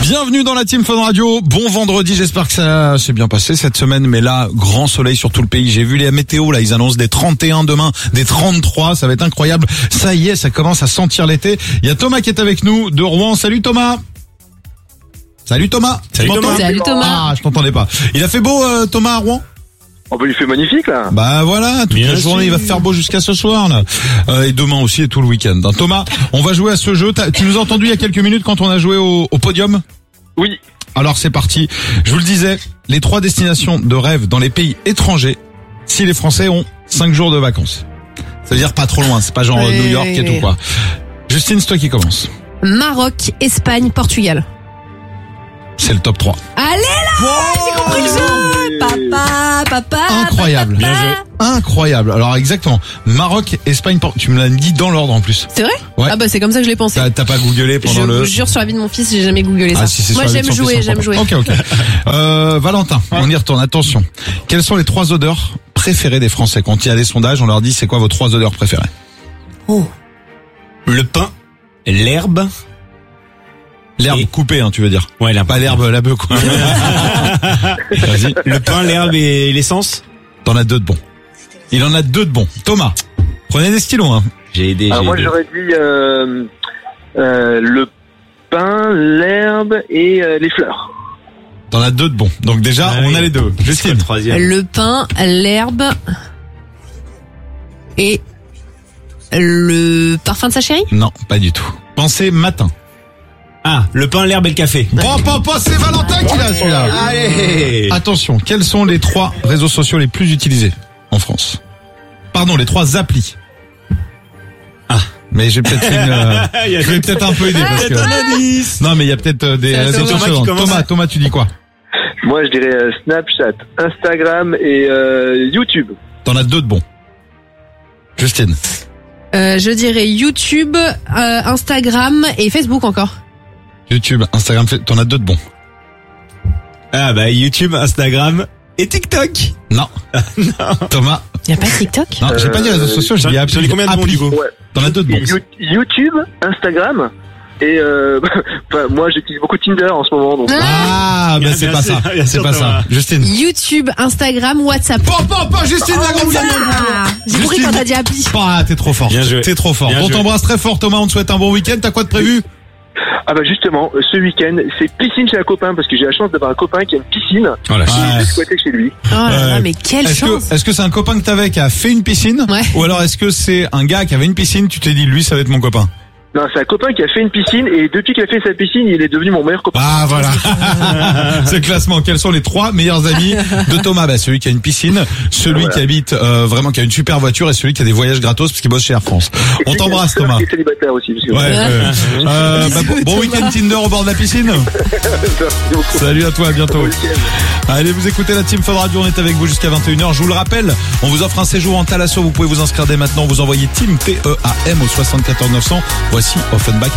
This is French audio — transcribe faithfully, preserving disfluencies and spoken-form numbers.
Bienvenue dans la Team Fun Radio. Bon vendredi, j'espère que ça s'est bien passé cette semaine. Mais là, grand soleil sur tout le pays. J'ai vu les météos, là, ils annoncent des trente et un demain, des trente-trois. Ça va être incroyable. Ça y est, ça commence à sentir l'été. Il y a Thomas qui est avec nous de Rouen. Salut Thomas. Salut Thomas. Salut Thomas. Salut Thomas. Ah, je t'entendais pas. Il a fait beau euh, Thomas à Rouen? Oh bah il fait magnifique là. Bah voilà, toute Bien la journée, sûr. il va faire beau jusqu'à ce soir là. Euh, et demain aussi et tout le week-end. Hein. Thomas, on va jouer à ce jeu. T'as- tu nous as entendu il y a quelques minutes quand on a joué au, au podium? Oui. Alors c'est parti. Je vous le disais, les trois destinations de rêve dans les pays étrangers, si les Français ont cinq jours de vacances. Ça veut dire pas trop loin, c'est pas genre Oui, New York oui, et oui. tout quoi. Justine, c'est toi qui commence. Maroc, Espagne, Portugal. C'est le top trois. Allez là, j'ai compris le jeu. Papa, papa. Incroyable. papa. Bien joué. Incroyable. Alors exactement. Maroc, Espagne, Portugal. Tu me l'as dit dans l'ordre en plus. C'est vrai? Ouais. Ah bah c'est comme ça que je l'ai pensé. T'as, t'as pas googlé pendant Je le... vous jure sur la vie de mon fils, j'ai jamais googlé ça. Ah, si, c'est Moi sur la vie j'aime de son jouer, fils, j'aime on jouer. Ok, ok. Euh, Valentin, on y retourne. Attention. Quelles sont les trois odeurs préférées des Français? Quand il y a des sondages, on leur dit c'est quoi vos trois odeurs préférées? Oh. Le pain, l'herbe. L'herbe Et- coupée, hein, tu veux dire? Ouais, la Pas l'herbe, la bœuf, quoi. Vas-y. Le pain, l'herbe et l'essence. T'en as deux de bons. Il en a deux de bons. Thomas, prenez des stylos, hein. J'ai aidé. Alors j'ai moi aidé. j'aurais dit euh, euh, le pain, l'herbe et euh, les fleurs. T'en as deux de bons. Donc déjà, Ah on oui. a les deux. C'est quoi Justine. le troisième. Le pain, l'herbe et le parfum de sa chérie. Non, pas du tout. Pensez matin. Ah, le pain, l'herbe et le café. Bon, papa, c'est Valentin qui l'a, celui-là. Allez. Attention, quels sont les trois réseaux sociaux les plus utilisés en France? Pardon, les trois applis. Ah. Mais j'ai peut-être fait une, euh, Il y a je vais peut-être un peu aider parce peut-être un que... indice. Non, mais il y a peut-être euh, des C'est réseaux Thomas sociaux. qui commence. Thomas, Thomas, tu dis quoi? Moi je dirais euh, Snapchat, Instagram et euh, YouTube. T'en as deux de bons. Justine. Euh, je dirais YouTube, euh, Instagram et Facebook encore. YouTube, Instagram, t'en as deux de bons. Ah bah YouTube, Instagram et TikTok. Non. Thomas. Y a pas TikTok? Non, j'ai pas dit réseaux sociaux, j'ai dit J'en appli. ai combien de bons appli. du coup? Ouais. T'en as deux de bons. You- YouTube, Instagram et euh, enfin, moi j'utilise beaucoup Tinder en ce moment donc. Ah, Bien ben c'est sûr, pas ça. bien C'est sûr, pas ça. Thomas. Justine. YouTube, Instagram, WhatsApp. Bon, bon, bon, Justine, la grande gagnante. Ah, j'ai compris Justine. quand t'as dit appli. Ah, t'es trop fort. Bien joué. T'es trop fort. Bien On joué. t'embrasse très fort, Thomas. On te souhaite un bon week-end. T'as quoi de prévu? Ah bah justement, euh, ce week-end, c'est piscine chez un copain parce que j'ai la chance d'avoir un copain qui a une piscine. Oh la Je Ah. vais squatter chez lui. Oh là là, Ouais. mais quelle Est-ce chance. que, est-ce que c'est un copain que t'avais qui a fait une piscine? Ouais. Ou alors est-ce que c'est un gars qui avait une piscine, tu t'es dit, lui, ça va être mon copain? Non, c'est un copain qui a fait une piscine et depuis qu'il a fait sa piscine, il est devenu mon meilleur copain. Ah, voilà. C'est le classement. Quels sont les trois meilleurs amis de Thomas? Bah, celui qui a une piscine, celui Voilà. qui habite, euh, vraiment, qui a une super voiture et celui qui a des voyages gratos parce qu'il bosse chez Air France. On t'embrasse, Thomas. Il est célibataire aussi. Parce que... Ouais, ouais. Euh, bah, bon, bon week-end Tinder au bord de la piscine. Merci beaucoup. Salut à toi, à bientôt. Bon week-end. Allez, vous écoutez la Team Fun Radio, on est avec vous jusqu'à vingt et une heures. Je vous le rappelle, on vous offre un séjour en Thalasso, vous pouvez vous inscrire dès maintenant, vous envoyez Team T E A M au soixante-quatorze neuf cents. Voici Offenbach.